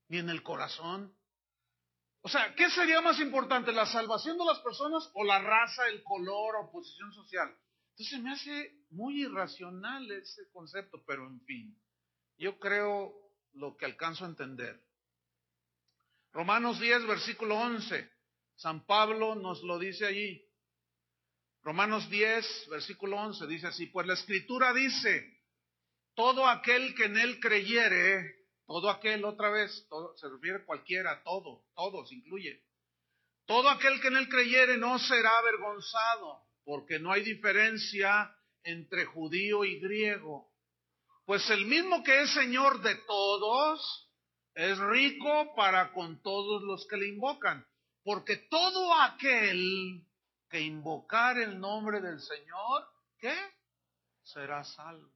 ni en el corazón. O sea, ¿qué sería más importante, la salvación de las personas o la raza, el color o posición social? Entonces me hace muy irracional ese concepto, pero en fin, yo creo lo que alcanzo a entender. Romanos 10, versículo 11, San Pablo nos lo dice allí. Romanos 10, versículo 11, dice así: pues la Escritura dice, todo aquel que en él creyere, todo aquel, otra vez, todo, se refiere a cualquiera, todos incluye. Todo aquel que en él creyere no será avergonzado, porque no hay diferencia entre judío y griego. Pues el mismo que es Señor de todos, es rico para con todos los que le invocan. Porque todo aquel que invocar el nombre del Señor, ¿qué? Será salvo.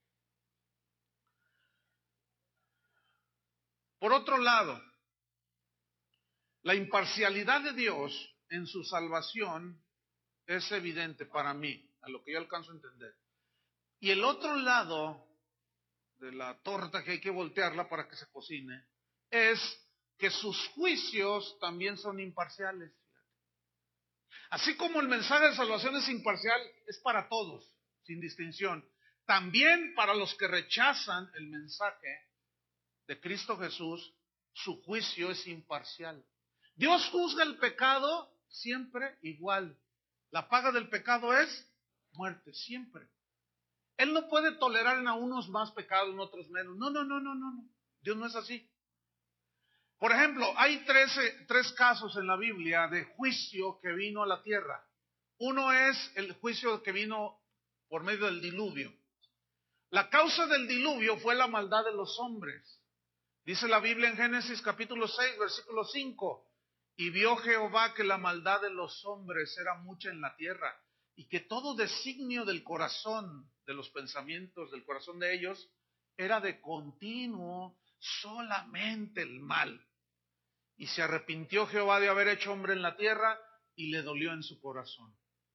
Por otro lado, la imparcialidad de Dios en su salvación es evidente para mí, a lo que yo alcanzo a entender. Y el otro lado de la torta, que hay que voltearla para que se cocine, es que sus juicios también son imparciales. Así como el mensaje de salvación es imparcial, es para todos, sin distinción. También para los que rechazan el mensaje de Cristo Jesús, su juicio es imparcial. Dios juzga el pecado siempre igual. La paga del pecado es muerte, siempre. Él no puede tolerar en a unos más pecado, en otros menos. No. Dios no es así. Por ejemplo, hay tres casos en la Biblia de juicio que vino a la tierra. Uno es el juicio que vino por medio del diluvio. La causa del diluvio fue la maldad de los hombres. Dice la Biblia en Génesis capítulo 6, versículo 5. Y vio Jehová que la maldad de los hombres era mucha en la tierra, y que todo designio del corazón, de los pensamientos del corazón de ellos, era de continuo solamente el mal. Y se arrepintió Jehová de haber hecho hombre en la tierra, y le dolió en su corazón.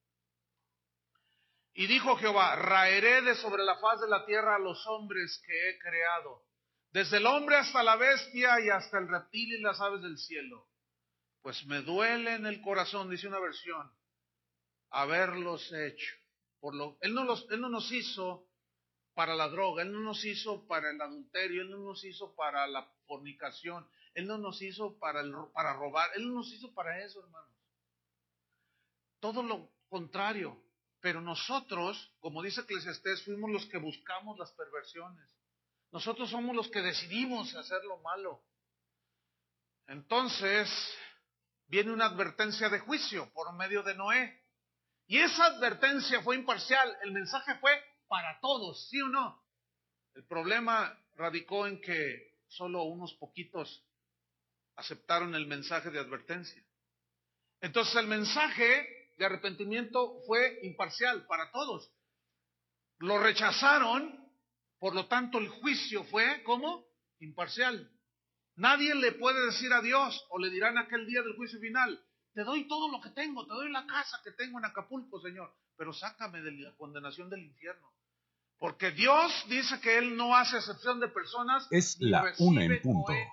Y dijo Jehová: raeré de sobre la faz de la tierra a los hombres que he creado, desde el hombre hasta la bestia y hasta el reptil y las aves del cielo. Pues me duele en el corazón, dice una versión, haberlos hecho. Él no nos hizo para la droga, Él no nos hizo para el adulterio, Él no nos hizo para la fornicación, Él no nos hizo para robar, Él no nos hizo para eso, hermanos. Todo lo contrario. Pero nosotros, como dice Eclesiastés, fuimos los que buscamos las perversiones. Nosotros somos los que decidimos hacer lo malo. Entonces, viene una advertencia de juicio por medio de Noé. Y esa advertencia fue imparcial. El mensaje fue para todos, ¿sí o no? El problema radicó en que solo unos poquitos aceptaron el mensaje de advertencia. Entonces el mensaje de arrepentimiento fue imparcial para todos. Lo rechazaron, por lo tanto el juicio fue, ¿cómo? Imparcial. Nadie le puede decir a Dios, o le dirán aquel día del juicio final: te doy todo lo que tengo, te doy la casa que tengo en Acapulco, Señor, pero sácame de la condenación del infierno. Porque Dios dice que Él no hace excepción de personas. Es la 1:00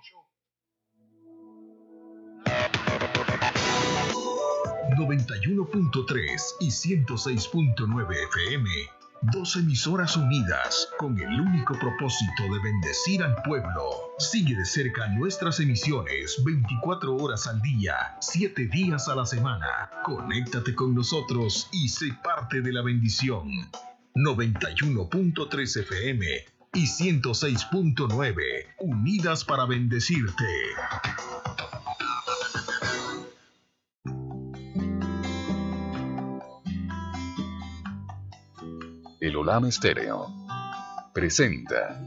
91.3 y 106.9 FM. Dos emisoras unidas con el único propósito de bendecir al pueblo. Sigue de cerca nuestras emisiones 24 horas al día, 7 días a la semana. Conéctate con nosotros y sé parte de la bendición. 91.3 FM y 106.9, unidas para bendecirte. El Olam Estéreo presenta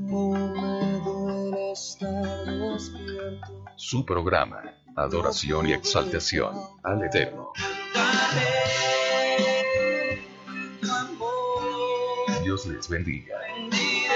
su programa Adoración y Exaltación al Eterno. Dios les bendiga.